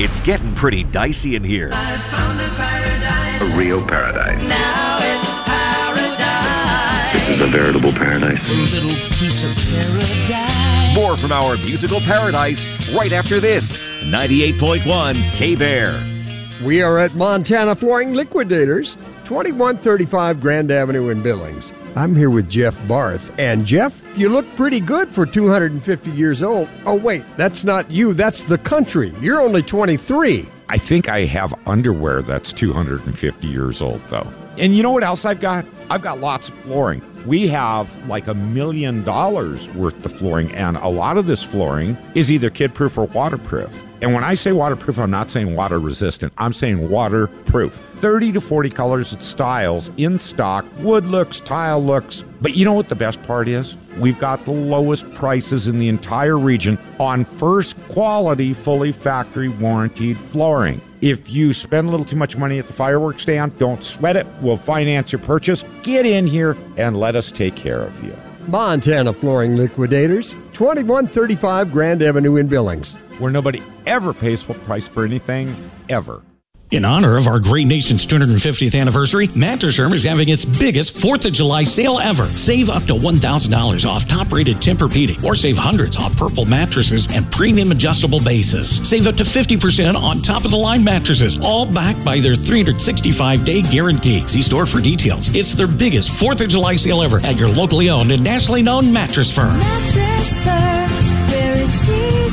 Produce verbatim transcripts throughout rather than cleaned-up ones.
It's getting pretty dicey in here. I found a paradise. A real paradise. Now it's paradise. This is a veritable paradise. A little piece of paradise. More from our musical paradise right after this. ninety-eight point one K-Bear. We are at Montana Flooring Liquidators, twenty-one thirty-five Grand Avenue in Billings. I'm here with Jeff Barth. And Jeff, you look pretty good for two hundred fifty years old. Oh, wait, that's not you. That's the country. You're only twenty-three. I think I have underwear that's two hundred fifty years old, though. And you know what else I've got? I've got lots of flooring. We have like a million dollars worth of flooring, and a lot of this flooring is either kid-proof or waterproof. And when I say waterproof, I'm not saying water-resistant. I'm saying waterproof. thirty to forty colors and styles in stock, wood looks, tile looks. But you know what the best part is? We've got the lowest prices in the entire region on first quality, fully factory warranted flooring. If you spend a little too much money at the fireworks stand, don't sweat it. We'll finance your purchase. Get in here and let us take care of you. Montana Flooring Liquidators, twenty-one thirty-five Grand Avenue in Billings. Where nobody ever pays full price for anything, ever. In honor of our great nation's two hundred fiftieth anniversary, Mattress Firm is having its biggest fourth of July sale ever. Save up to one thousand dollars off top-rated Tempur-Pedic, or save hundreds off Purple mattresses and premium adjustable bases. Save up to fifty percent on top-of-the-line mattresses, all backed by their three hundred sixty-five day guarantee. See store for details. It's their biggest fourth of July sale ever at your locally owned and nationally known Mattress Firm. Mattress Firm, where it's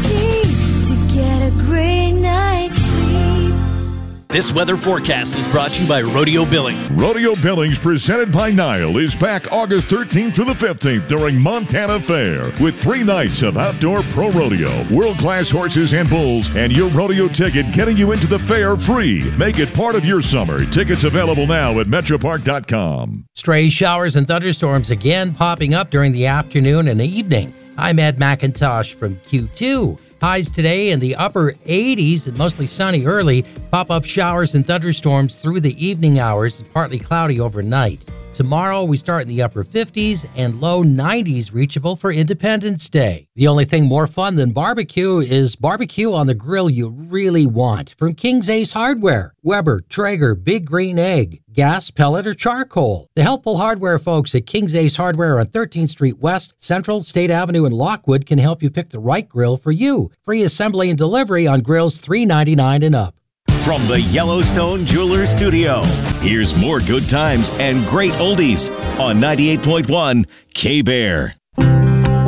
easy to get a great night's sleep. This weather forecast is brought to you by Rodeo Billings. Rodeo Billings, presented by Nile, is back August thirteenth through the fifteenth during Montana Fair with three nights of outdoor pro rodeo, world-class horses and bulls, and your rodeo ticket getting you into the fair free. Make it part of your summer. Tickets available now at metropark dot com. Stray showers and thunderstorms again popping up during the afternoon and evening. I'm Ed McIntosh from Q two. Highs today in the upper eighties and mostly sunny early. Pop-up showers and thunderstorms through the evening hours, partly cloudy overnight. Tomorrow we start in the upper fifties and low nineties reachable for Independence Day. The only thing more fun than barbecue is barbecue on the grill you really want. From King's Ace Hardware, Weber, Traeger, Big Green Egg, gas, pellet, or charcoal. The helpful hardware folks at King's Ace Hardware on thirteenth Street West, Central, State Avenue, and Lockwood can help you pick the right grill for you. Free assembly and delivery on grills three ninety-nine and up. From the Yellowstone Jewelers Studio, here's more good times and great oldies on ninety-eight point one K-Bear.